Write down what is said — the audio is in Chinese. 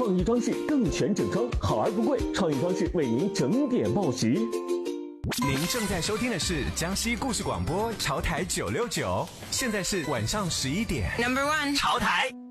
创意装饰更全整装，好而不贵，创意装饰为您整点报时。 您正在收听的是江西故事广播潮台969，现在是晚上11点。 Number 1， 潮台。